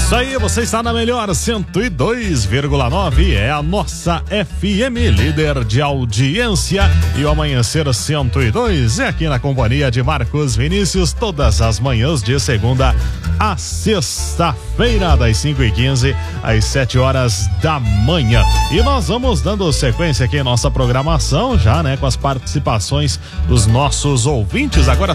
isso aí, você está na melhor 102,9, é a nossa FM, líder de audiência, e o Amanhecer 102 é aqui na companhia de Marcos Vinícius, todas as manhãs de segunda a sexta-feira, das 5h15 às 7 horas da manhã. E nós vamos dando sequência aqui em nossa programação, já, né, com as participações dos nossos ouvintes. Agora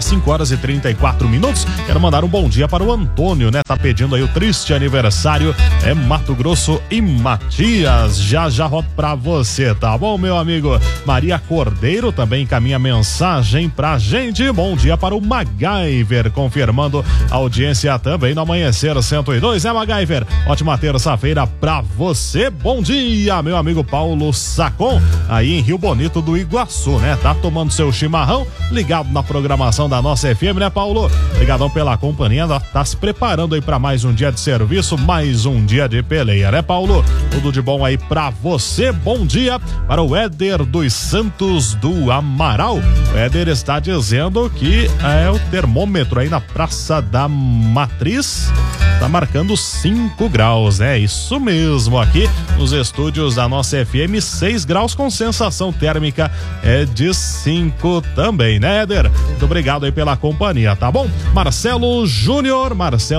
5h34. Quero mandar um bom dia para o Antônio, né? Tá pedindo aí o triste aniversário, é Mato Grosso e Matias. Já rodo pra você, tá bom, meu amigo? Maria Cordeiro também encaminha mensagem pra gente. Bom dia para o MacGyver, confirmando a audiência também no Amanhecer 102, né, MacGyver? Ótima terça-feira pra você. Bom dia, meu amigo Paulo Sacon, aí em Rio Bonito do Iguaçu, né? Tá tomando seu chimarrão, ligado na programação da nossa FM, né, Paulo? Obrigadão pela companhia, tá se preparando aí pra mais um dia de serviço, mais um dia de peleia, né, Paulo? Tudo de bom aí pra você. Bom dia para o Éder dos Santos do Amaral. O Éder está dizendo que é o termômetro aí na Praça da Matriz tá marcando 5 graus, né? Isso mesmo, aqui nos estúdios da nossa FM, 6 graus com sensação térmica é de 5 também, né, Éder? Muito obrigado aí pela companhia, tá bom? Marcelo Júnior,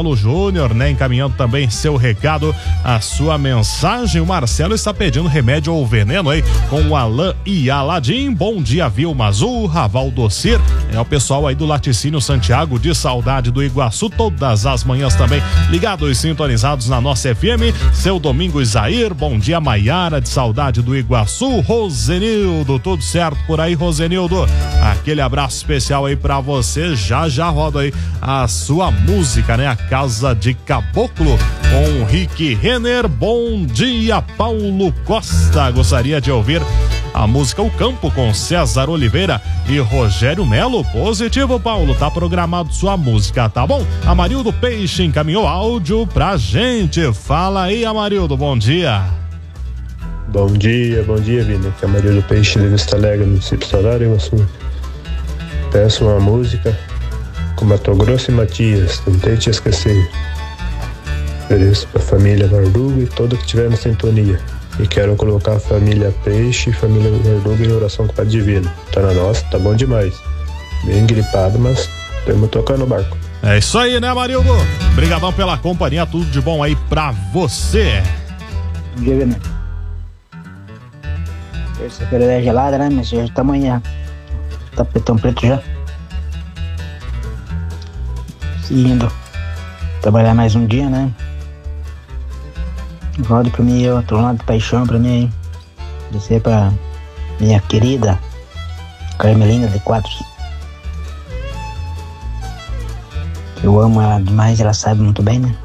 né, encaminhando também seu recado, a sua mensagem. O Marcelo está pedindo remédio ou veneno aí com o Alain e Aladim. Bom dia, Vilma Azul, Raval Docir, é o pessoal aí do Laticínio Santiago de Saudade do Iguaçu, todas as manhãs também ligados e sintonizados na nossa FM. Seu Domingos Zair, bom dia, Maiara de Saudade do Iguaçu. Rosenildo, tudo certo por aí, Rosenildo? Aquele abraço especial aí pra você. Já roda aí a sua música, né? A Casa de Caboclo com Rick Renner. Bom dia, Paulo Costa, gostaria de ouvir a música O Campo com César Oliveira e Rogério Melo. Positivo, Paulo, tá programado sua música, tá bom? Amarildo Peixe encaminhou áudio pra gente. Fala aí, Amarildo, bom dia. Bom dia, Vini. Aqui é Amarildo Peixe de Vista Alegre, no município de Saudade, Iguaçu. Peço uma música com Mato Grosso e Matias, Tentei Te Esquecer. Ofereço pra família Verdugo e todo que tiver na sintonia. E quero colocar a família Peixe e família Verdugo em oração com o Pai Divino. Tá na nossa, tá bom demais. Bem gripado, mas estamos tocando o barco. É isso aí, né, Amarildo? Obrigadão pela companhia, tudo de bom aí pra você. Bom dia, Vini. Terça-feira é gelada, né? Mas já tá amanhã. Tapetão preto já. Indo trabalhar mais um dia, né? Rodo pra mim, outro lado de paixão pra mim, hein? Descer pra minha querida Carmelina de Quadros. Eu amo ela demais, ela sabe muito bem, né?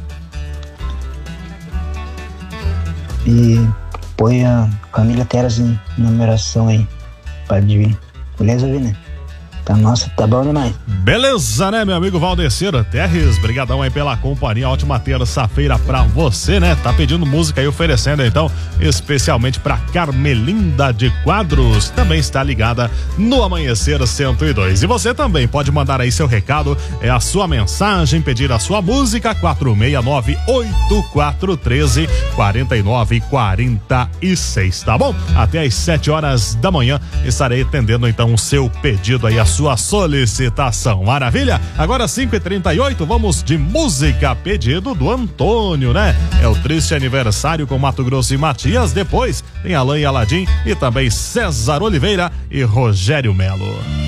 E põe a família Teras em numeração aí, Pai Divino. Beleza, Vini? Tá, nossa, tá bom demais. Beleza, né, meu amigo Valdecir Terres? Brigadão aí pela companhia, ótima terça-feira pra você, né? Tá pedindo música aí, oferecendo então, especialmente pra Carmelinda de Quadros, também está ligada no Amanhecer 102. E você também pode mandar aí seu recado, é a sua mensagem, pedir a sua música, 469-8413-4946, tá bom? Até às 7 horas da manhã estarei atendendo então o seu pedido aí, a sua solicitação. Maravilha? Agora 5h38, vamos de música, pedido do Antônio, né? É o triste aniversário com Mato Grosso e Matias. Depois tem Alain e Aladim e também César Oliveira e Rogério Melo.